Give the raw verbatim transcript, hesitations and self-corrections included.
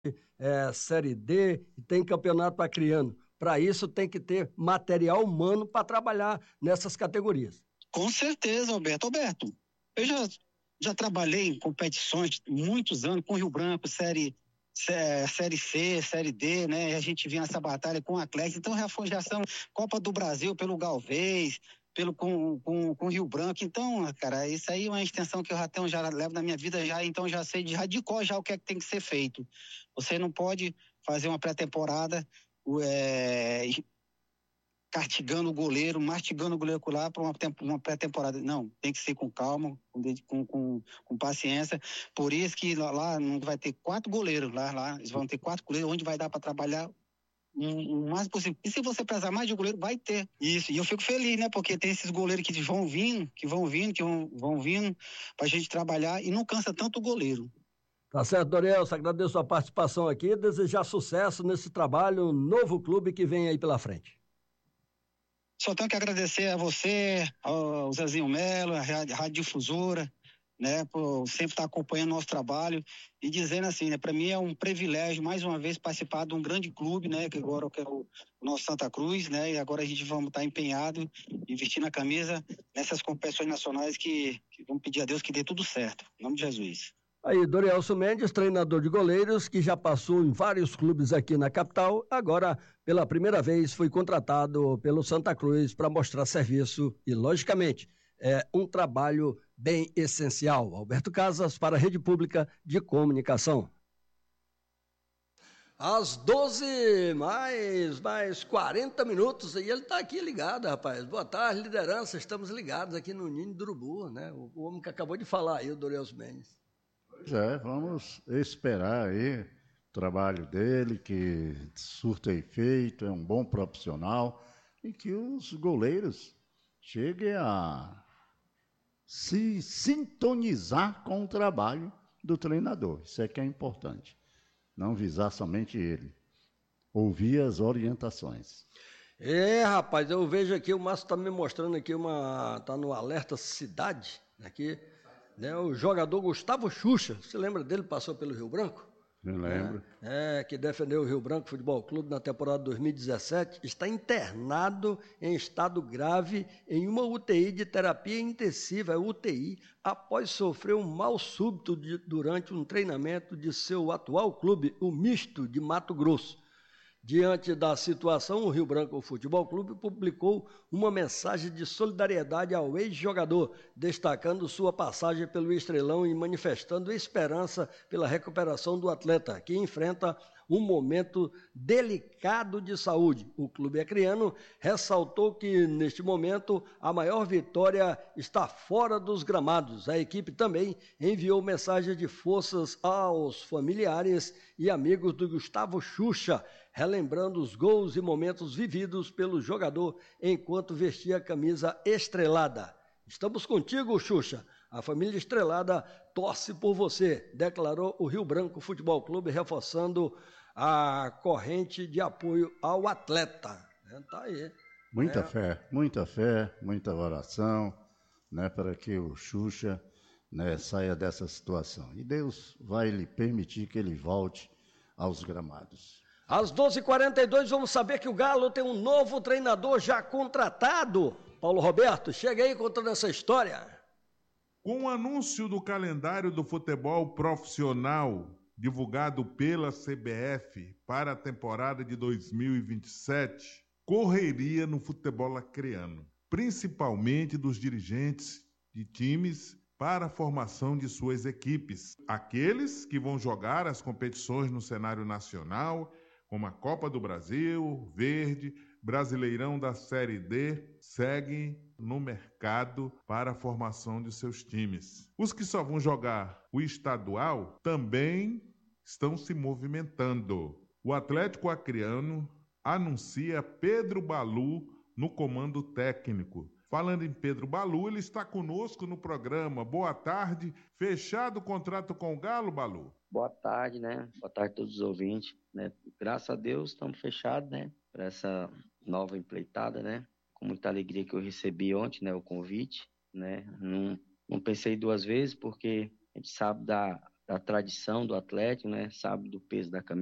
é, Série D e tem campeonato acreano. Para isso tem que ter material humano para trabalhar nessas categorias. Com certeza, Alberto. Alberto, eu já, já trabalhei em competições muitos anos com Rio Branco, série, série C, Série D, né? A gente vinha nessa batalha com o Atlético. Então já foi, já são Copa do Brasil pelo Galvez, pelo com, com, com Rio Branco. Então, cara, isso aí é uma extensão que eu já tenho, já levo na minha vida já, então já sei de radicó já o que é que tem que ser feito. Você não pode fazer uma pré-temporada é, castigando o goleiro, mastigando o goleiro lá para uma, uma pré-temporada. Não, tem que ser com calma, com, com, com paciência. Por isso que lá, lá não vai ter quatro goleiros, lá, lá eles vão ter quatro goleiros, onde vai dar para trabalhar o mais possível. E se você precisar mais de goleiro, vai ter. Isso, e eu fico feliz, né? Porque tem esses goleiros que vão vindo, que vão vindo, que vão, vão vindo pra gente trabalhar e não cansa tanto o goleiro. Tá certo, Dorielson, agradeço a participação aqui, desejar sucesso nesse trabalho, novo clube que vem aí pela frente. Só tenho que agradecer a você, ao Zezinho Melo, a Rádio Difusora, né, por sempre estar acompanhando o nosso trabalho e dizendo assim, né, para mim é um privilégio mais uma vez participar de um grande clube, né, que agora que é o nosso Santa Cruz, né, e agora a gente vamos estar empenhado e vestindo a camisa nessas competições nacionais que, que vamos pedir a Deus que dê tudo certo, em nome de Jesus. Aí, Dorielson Mendes, treinador de goleiros, que já passou em vários clubes aqui na capital, agora, pela primeira vez, foi contratado pelo Santa Cruz para mostrar serviço e, logicamente, é um trabalho bem essencial. Alberto Casas, para a Rede Pública de Comunicação. Às doze, mais, mais quarenta minutos, e ele está aqui ligado, rapaz. Boa tarde, liderança, estamos ligados aqui no Ninho do Urubu, né? O, o homem que acabou de falar aí, o Dorielson Mendes. Pois é, vamos esperar aí o trabalho dele, que surta efeito, é um bom profissional, e que os goleiros cheguem a se sintonizar com o trabalho do treinador. Isso é que é importante. Não visar somente ele. Ouvir as orientações. É, rapaz, eu vejo aqui, o Márcio está me mostrando aqui uma... Está no Alerta Cidade, aqui, né, o jogador Gustavo Xuxa. Você lembra dele? Passou pelo Rio Branco? Me lembro. É, é, que defendeu o Rio Branco Futebol Clube na temporada dois mil e dezessete, está internado em estado grave em uma U T I de terapia intensiva, U T I, após sofrer um mal súbito de, durante um treinamento de seu atual clube, o Misto de Mato Grosso. Diante da situação, o Rio Branco Futebol Clube publicou uma mensagem de solidariedade ao ex-jogador, destacando sua passagem pelo Estrelão e manifestando esperança pela recuperação do atleta, que enfrenta um momento delicado de saúde. O clube acreano ressaltou que, neste momento, a maior vitória está fora dos gramados. A equipe também enviou mensagem de forças aos familiares e amigos do Gustavo Xuxa, relembrando os gols e momentos vividos pelo jogador enquanto vestia a camisa estrelada. Estamos contigo, Xuxa. A família estrelada torce por você, declarou o Rio Branco Futebol Clube, reforçando a corrente de apoio ao atleta. É, tá aí. Muita é. fé, muita fé, muita oração, né, para que o Xuxa, né, saia dessa situação. E Deus vai lhe permitir que ele volte aos gramados. Às doze e quarenta e dois, vamos saber que o Galo tem um novo treinador já contratado. Paulo Roberto, chega aí contando essa história. Com o anúncio do calendário do futebol profissional, divulgado pela C B F para a temporada de dois mil e vinte e sete, correria no futebol acreano, principalmente dos dirigentes de times para a formação de suas equipes. Aqueles que vão jogar as competições no cenário nacional, como a Copa do Brasil, Verde, Brasileirão da Série D, seguem no mercado para a formação de seus times. Os que só vão jogar o estadual também estão se movimentando. O Atlético Acreano anuncia Pedro Balu no comando técnico. Falando em Pedro Balu, ele está conosco no programa. Boa tarde. Fechado o contrato com o Galo, Balu? Boa tarde, né? Boa tarde a todos os ouvintes, né? Graças a Deus estamos fechados, né? Para essa nova empreitada, né? Com muita alegria que eu recebi ontem, né? O convite, né? Não, não pensei duas vezes, porque a gente sabe da, da tradição do Atlético, né? Sabe do peso da camisa